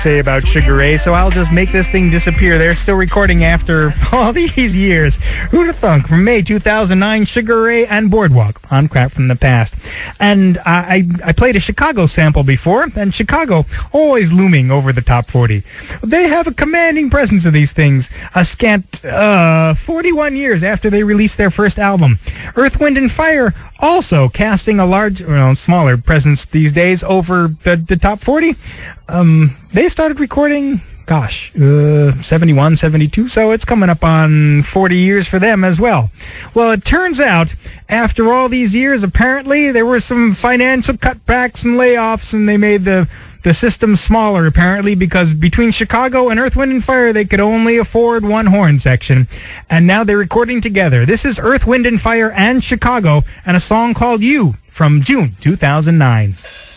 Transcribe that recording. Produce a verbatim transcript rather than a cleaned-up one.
say about Sugar Ray, so I'll just make this thing disappear. They're still recording after all these years. Who'd have thunk? From May two thousand nine, Sugar Ray and Boardwalk on Crap from the Past. And I, I, I played a Chicago sample before, and Chicago always looming over the top forty. They have a commanding presence of these things, a scant uh, forty-one years after they released their first album. Earth, Wind and Fire also casting a large, well, smaller presence these days over the, the top forty. Um, they started recording, gosh, uh, seventy-one, seventy-two, so it's coming up on forty years for them as well. Well, it turns out, after all these years, apparently there were some financial cutbacks and layoffs, and they made the the system smaller, apparently, because between Chicago and Earth, Wind and Fire, they could only afford one horn section. And now they're recording together. This is Earth, Wind and Fire and Chicago, and a song called You from June two thousand nine.